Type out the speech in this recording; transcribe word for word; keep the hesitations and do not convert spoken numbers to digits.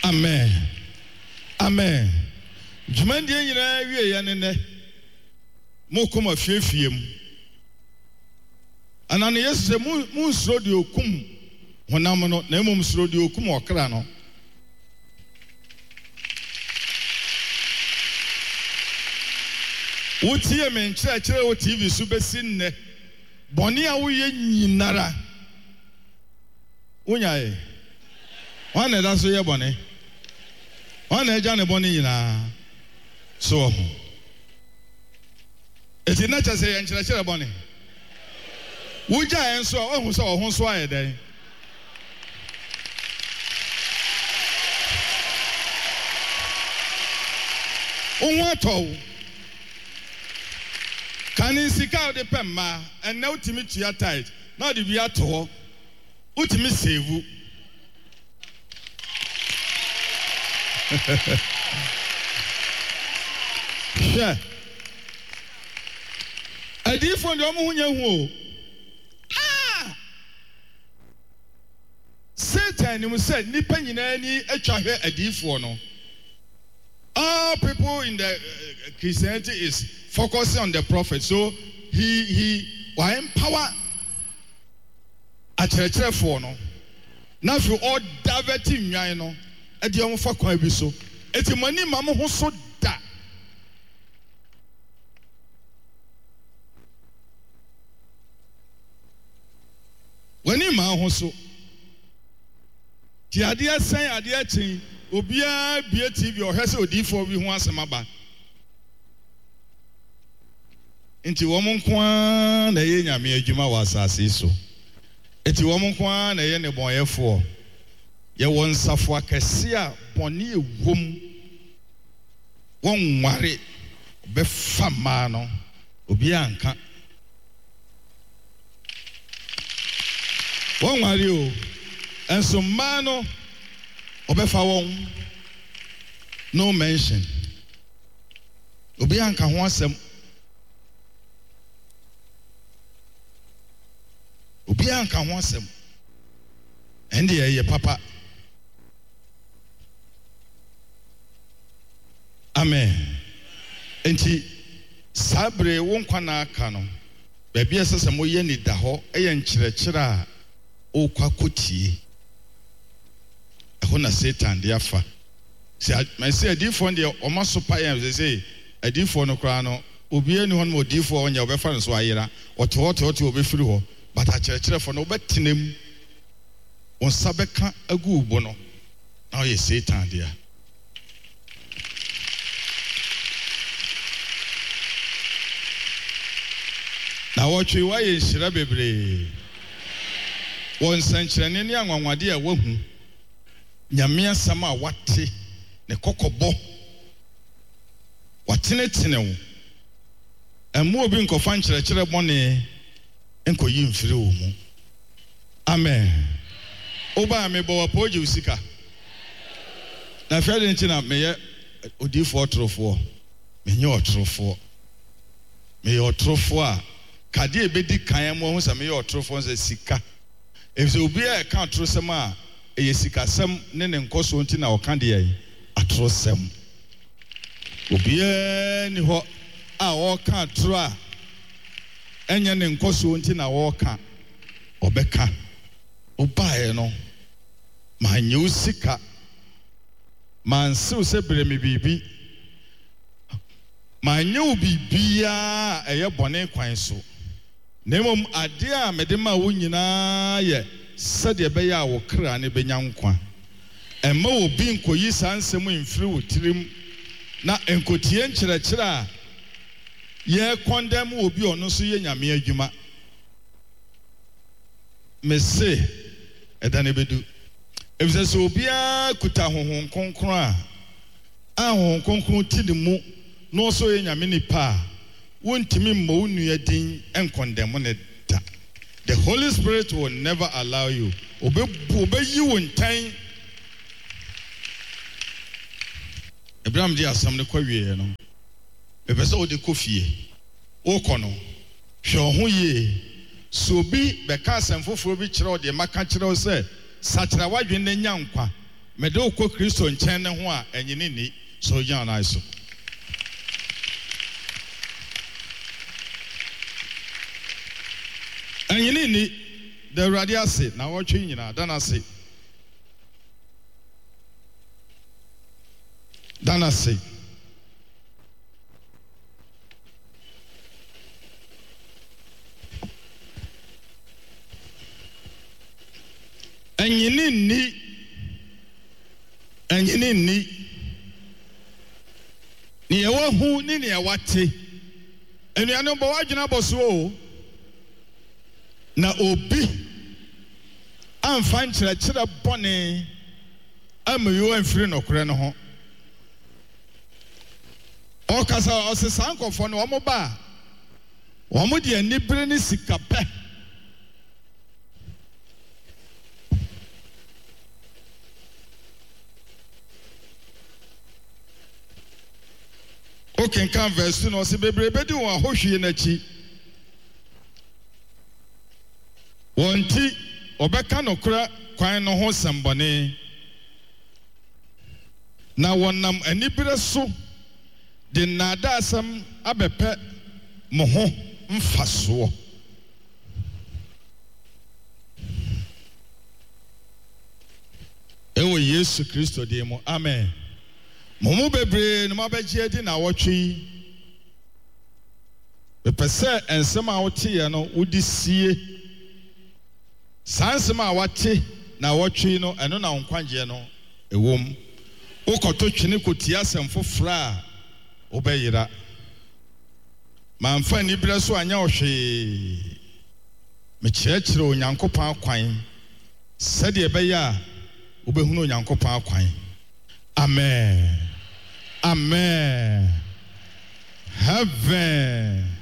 Amen. Amen. Jumandi nyina wie ya nene. Mo koma fiefiem. Anane Yesu se mu mu sro de okum honam no na emom sro de okum okra no. Wotie me nkyere kyere wo T V so besi nne. Boni a wo ye nyinara. Unyae. Wana da so ye boni. Wana eja ne boni nyina. So. Eti na cha se ye nkyere kyere boni. Wuja enso ohun so ohun so ayeden. Onwa to. Can you see how the pemma and now to meet your tight? Now the be at all. Ultimate save you. Sure. I did for the woman. Ah, Satan, you said, Nippon in any H I a D for no. All people in the uh, Christianity is focusing on the prophet. So he he will empower a church for no. Now if you all divert him, you know, at the own for quite so. It's money, Mamma who so that. When you man so, the idea saying, idea thing. Obia bia T V or hese odi for bi ho asemaba nti wo mo nkoa na ye nyame adwuma wa asase so enti wo mo nkoa na ye ne bonyefo ye won safo akese a bone ewom won ware be fama no obia anka won ware o enso ma no Obefa won no mention. Obi anka ho asem. Obi anka ho asem. Ende ye papa. Amen. Enti sabre won kwana aka no. Ba bia sese mo ye ni da ho eye nkyerɛkyerɛ a o kwakotie. Hona Satan de afa. Se I say adifo de o maso pa yan say adifo no kra no obi ani hon mo adifo onya obefa no so ayera oto oto oto obefiri ho but a kyerɛkyerɛfo no obetenem on sabeka agu ubo no na ye Satan de a na wotwe wa ye nhira bebre won sankyerɛne ne anwanwade a wahu nyame asam a wate ne kokobo watene tene wo emu obi nkofa nkyerɛkyerɛ bɔne enkoyi mfiri wo mu amen oba me bo wapoje usika na fɛde nti na meyɛ odifo otrofo menye otrofo meyɛ otrofo a kade ebedi kan mo hu sa meyɛ otrofo nse sika efse obi a ka otrosem a eyesikasem ne ne nkoso nti na oka de yi atrosem obia ni ho a oka atro a enye ne nkoso nti na woka obeka obae no ma nye usika ma nse se breme bibi ma nye ubibia eye bone kwan so nemom ade a medema wo nyina ye sade be ya wo kra ne benya nkwa emma obi nkoyi sansem mfiri wo tirim na enkotie nkyerɛkyerɛ a ye condemn obi ono so ye nyame adwuma mese edane bedu efise so obi a kuta honhon konkron a ahon konkron tidi mu no so ye nyame nipa wontimi mmo nua din enkondem ne da. The Holy Spirit will never allow you obe obe yi won tan Abraham di asam ne kwawie no epese o de kofie o kono hwe ho ye so bi be ka asam foforo bi kire o de maka kire o se satra wadwen na nya nkwa me do ko Kristo nkyɛn ne ho a ɛnyene ni so nya na iso ɛnyene ni the Awurade ase na wɔtwe nyina da na se da na se ɛnyene ni ɛnyene ni ni ɛwɔ hu ni ni ɛwɔ te ɛnuanom bɔ wadwena bɔ so o na obi amfa nkyerɛkyerɛ bɔne ama yi amfiri nɔkorɛ no ho ɔkasa ɔse saa nkɔfɔ no wɔn ba wɔn de anibere ne sika pɛ okay can verse no ɔse bebrebe di wɔn ahohwie n'akyi wɔn ti ɔbɛka nɔkorɛ kwan no ho sɛmbɔne na wɔnam anibere so de nnadaasɛm abɛpɛ mo ho mfasoɔ ɛwɔ Yesu Kristo din mu amen mo mu bebree no mabɛgye adi na wɔtwe yi bepɛ sɛ nsɛm a woteɛ no wodi sie saa nsɛm a wate na wɔtwe no ɛno na nkwagye no ɛwom wokɔto twene kɔtie asɛm foforɔ a wobɛyera mamfa nibere so anya ɔhwee mekyerɛkyerɛ Onyankopɔn akwan sɛdeɛ ɛbɛyɛ a wobɛhunu Onyankopɔn akwan amen amen heaven